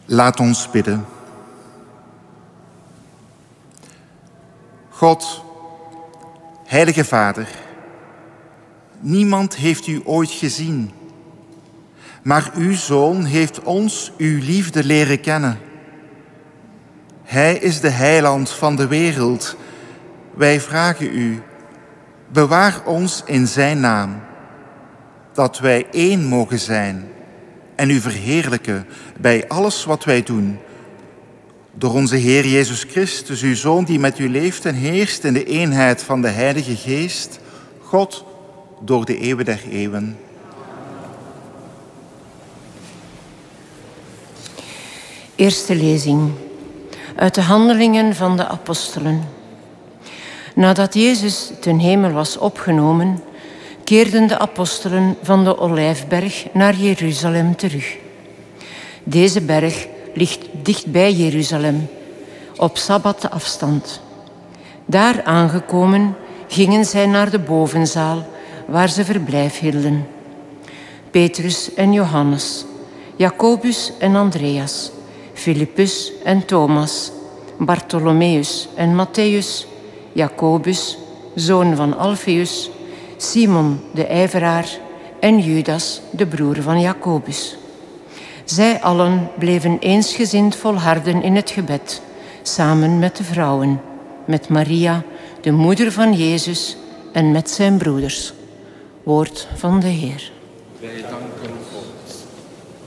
Laat ons bidden. God, Heilige Vader, niemand heeft u ooit gezien, maar uw Zoon heeft ons uw liefde leren kennen. Hij is de heiland van de wereld. Wij vragen u, bewaar ons in zijn naam, dat wij één mogen zijn en u verheerlijken bij alles wat wij doen. Door onze Heer Jezus Christus, uw Zoon, die met u leeft en heerst in de eenheid van de Heilige Geest, God, door de eeuwen der eeuwen. Eerste lezing uit de Handelingen van de Apostelen. Nadat Jezus ten hemel was opgenomen, keerden de apostelen van de Olijfberg naar Jeruzalem terug. Deze berg ligt dicht bij Jeruzalem, op sabbatafstand. Daar aangekomen gingen zij naar de bovenzaal, waar ze verblijf hielden. Petrus en Johannes, Jacobus en Andreas, Filippus en Thomas, Bartholomeus en Matthäus, Jacobus, zoon van Alfeus, Simon de ijveraar en Judas, de broer van Jacobus. Zij allen bleven eensgezind volharden in het gebed, samen met de vrouwen, met Maria, de moeder van Jezus, en met zijn broeders. Woord van de Heer. Wij danken